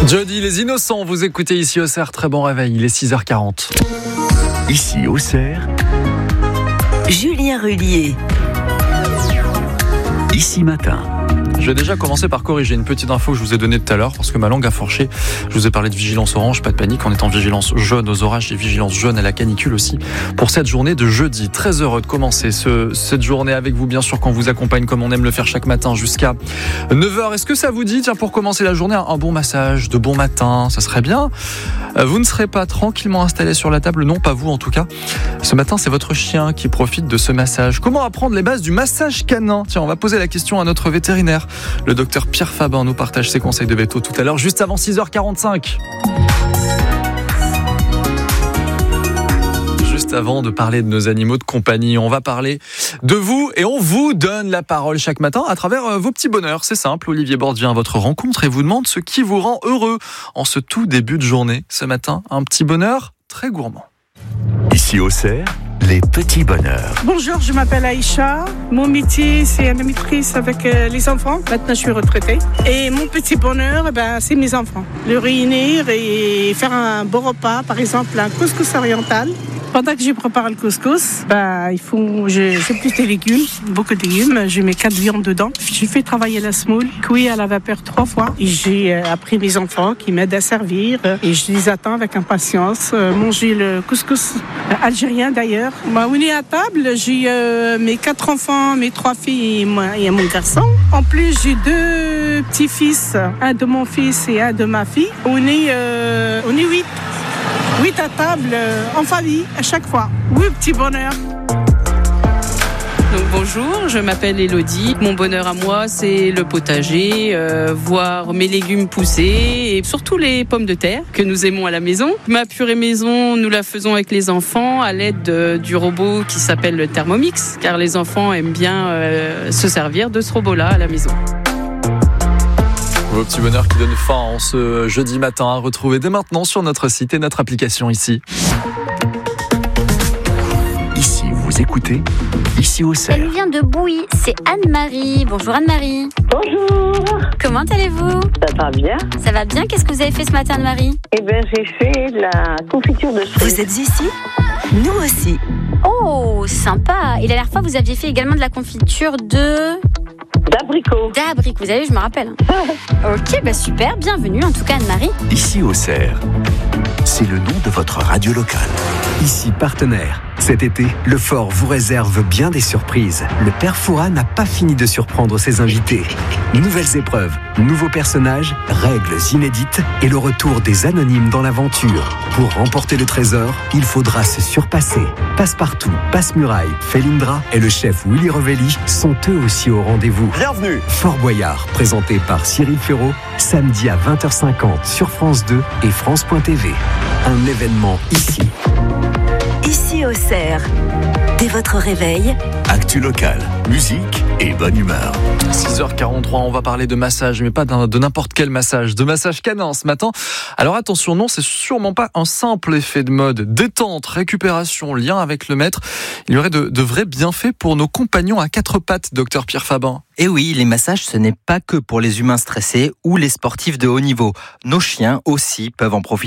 Jody, les innocents, vous écoutez ici au Cerf, très bon réveil, il est 6h40. Ici au Cerf, Julien Rullier. Ici matin. Je vais déjà commencer par corriger une petite info que je vous ai donnée tout à l'heure parce que ma langue a fourché. Je vous ai parlé de vigilance orange, pas de panique, on est en vigilance jaune aux orages et vigilance jaune à la canicule aussi pour cette journée de jeudi. Très heureux de commencer cette journée avec vous, bien sûr, qu'on vous accompagne comme on aime le faire chaque matin jusqu'à 9h. Est-ce que ça vous dit, tiens, pour commencer la journée, un bon massage de bon matin, ça serait bien. Vous ne serez pas tranquillement installé sur la table, non, pas vous en tout cas. Ce matin, c'est votre chien qui profite de ce massage. Comment apprendre les bases du massage canin ? Tiens, on va poser la question à notre vétérinaire. Le docteur Pierre Fabin nous partage ses conseils de veto tout à l'heure, juste avant 6h45. Juste avant de parler de nos animaux de compagnie, on va parler de vous et on vous donne la parole chaque matin à travers vos petits bonheurs. C'est simple, Olivier Borde vient à votre rencontre et vous demande ce qui vous rend heureux en ce tout début de journée. Ce matin, un petit bonheur très gourmand. Ici au Cerf, les petits bonheurs. Bonjour, je m'appelle Aïcha. Mon métier, c'est animatrice avec les enfants. Maintenant, je suis retraitée. Et mon petit bonheur, c'est mes enfants. Le réunir et faire un bon repas, par exemple un couscous oriental. Pendant que je prépare le couscous, je fais plus des légumes, beaucoup de légumes. Je mets 4 viandes dedans. Je fais travailler la semoule, cuit à la vapeur 3 fois. Et j'ai appris mes enfants qui m'aident à servir. Et je les attends avec impatience. Manger le couscous algérien d'ailleurs. On est à table, j'ai mes 4 enfants, mes 3 filles et mon garçon. En plus, j'ai 2 petits-fils, un de mon fils et un de ma fille. On est 8. 8 à table, en famille, à chaque fois. Oui, petit bonheur. Donc bonjour, je m'appelle Elodie. Mon bonheur à moi, c'est le potager, voir mes légumes pousser et surtout les pommes de terre que nous aimons à la maison. Ma purée maison, nous la faisons avec les enfants à l'aide du robot qui s'appelle le Thermomix, car les enfants aiment bien se servir de ce robot-là à la maison. Vos petits bonheurs qui donnent faim en ce jeudi matin à retrouver dès maintenant sur notre site et notre application ici. Ici, vous écoutez, ici au Cerf. Elle vient de Bouy, c'est Anne-Marie. Bonjour Anne-Marie. Bonjour, Comment allez-vous ? ça va bien? Ça va bien, qu'est-ce que vous avez fait ce matin Anne-Marie ? Eh bien, j'ai fait de la confiture de fruits. Vous êtes ici ? Nous aussi. Oh, sympa. Et la dernière fois, vous aviez fait également de la confiture D'abricots. d'abricots. Vous avez vu, je me rappelle. Ok, super, bienvenue en tout cas Anne-Marie. Ici au Cerf, c'est le nom de votre radio locale. Ici partenaire. Cet été, le Fort vous réserve bien des surprises. Le Père Fouras n'a pas fini de surprendre ses invités. Nouvelles épreuves, nouveaux personnages, règles inédites et le retour des anonymes dans l'aventure. Pour remporter le trésor, il faudra se surpasser. Passepartout, Passe-Muraille, Felindra et le chef Willy Revelli sont eux aussi au rendez-vous. Bienvenue. Fort Boyard, présenté par Cyril Ferraud, samedi à 20h50 sur France 2 et France.tv. Un événement ici. Ici au Cerf. Dès votre réveil, Actu locale, musique et bonne humeur. 6h43, on va parler de massage, mais pas de n'importe quel massage, de massage canin ce matin. Alors attention, non, c'est sûrement pas un simple effet de mode. Détente, récupération, lien avec le maître. Il y aurait de vrais bienfaits pour nos compagnons à 4 pattes, docteur Pierre Fabin. Et oui, les massages, ce n'est pas que pour les humains stressés ou les sportifs de haut niveau. Nos chiens aussi peuvent en profiter.